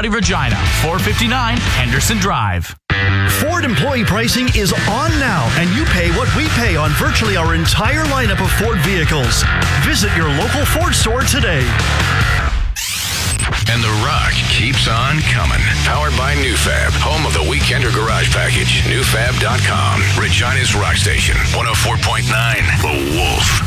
Audi Regina, 459 Henderson Drive. Ford employee pricing is on now, and you pay what we pay on virtually our entire lineup of Ford vehicles. Visit your local Ford store today. And the rock keeps on coming. Powered by NewFab, home of the Weekender Garage Package. NewFab.com. Regina's Rock Station, 104.9. The Wolf.